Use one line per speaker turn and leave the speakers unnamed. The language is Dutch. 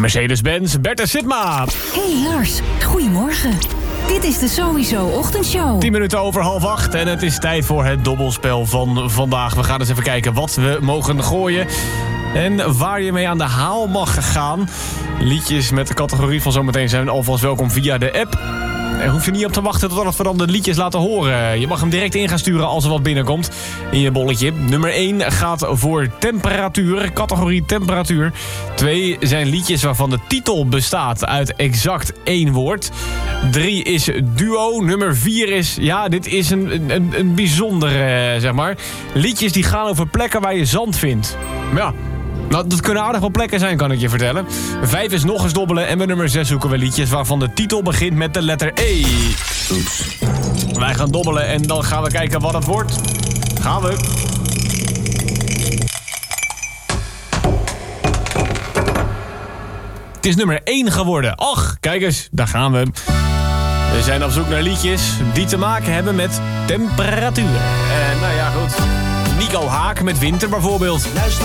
Mercedes-Benz, Bertha Sitma.
Hey Lars, goedemorgen. Dit is de Sowieso Ochtendshow.
10 minuten over 7:30 en het is tijd voor het dobbelspel van vandaag. We gaan eens even kijken wat we mogen gooien en waar je mee aan de haal mag gaan. Liedjes met de categorie van zometeen zijn alvast welkom via de app. Er hoef je niet op te wachten totdat we dan de liedjes laten horen. Je mag hem direct in gaan sturen als er wat binnenkomt in je bolletje. Nummer 1 gaat voor temperatuur, categorie temperatuur. 2 zijn liedjes waarvan de titel bestaat uit exact 1 woord. 3 is duo. Nummer 4 is, ja, dit is een bijzondere, zeg maar. Liedjes die gaan over plekken waar je zand vindt. Ja. Nou, dat kunnen aardig wel plekken zijn, kan ik je vertellen. 5 is nog eens dobbelen en bij nummer 6 zoeken we liedjes waarvan de titel begint met de letter E. Oeps. Wij gaan dobbelen en dan gaan we kijken wat het wordt. Gaan we. Het is nummer 1 geworden. Och, kijk eens, daar gaan we. We zijn op zoek naar liedjes die te maken hebben met temperatuur. Nou ja, goed. Nico Haak met winter bijvoorbeeld.